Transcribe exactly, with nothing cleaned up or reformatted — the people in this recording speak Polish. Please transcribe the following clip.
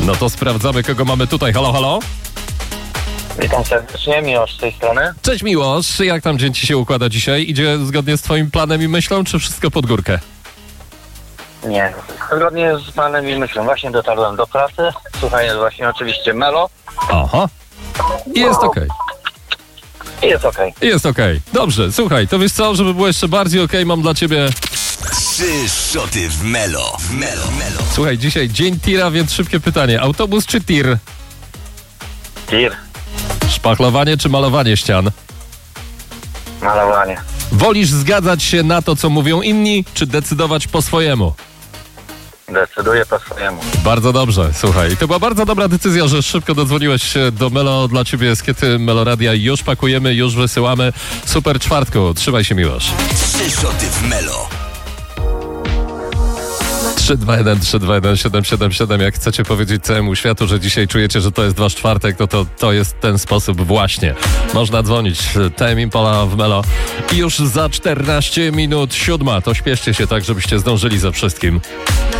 No to sprawdzamy, kogo mamy tutaj. Halo, halo? Witam serdecznie, Miłosz z tej strony. Cześć Miłosz, jak tam dzień ci się układa dzisiaj? Idzie zgodnie z twoim planem i myślą, czy wszystko pod górkę? Nie, zgodnie z panem i myślą. Właśnie dotarłem do pracy. Słuchaj, właśnie oczywiście Melo. Aha. I jest okej. I jest okej. Okay. Jest okej. Okay. Dobrze, słuchaj, to wiesz co, żeby było jeszcze bardziej okej, okay, mam dla ciebie... Trzy szoty w Melo. W Melo. Melo. Słuchaj, dzisiaj dzień tira, więc szybkie pytanie. Autobus czy tir? Tir. Szpachlowanie czy malowanie ścian? Malowanie. Wolisz zgadzać się na to, co mówią inni, czy decydować po swojemu? Decyduję po swojemu. Bardzo dobrze, słuchaj. To była bardzo dobra decyzja, że szybko dodzwoniłeś się do Melo. Dla ciebie jest kiety Meloradia. Już pakujemy, już wysyłamy. Super czwartku. Trzymaj się, Miłosz. Trzy szoty w Melo. trzy dwa jeden trzy dwa jeden siedem siedem siedem. Jak chcecie powiedzieć całemu światu, że dzisiaj czujecie, że to jest wasz czwartek, no to to jest ten sposób właśnie. Można dzwonić. Tame Impala w Melo. I już za czternaście minut siódma. To śpieszcie się tak, żebyście zdążyli ze wszystkim.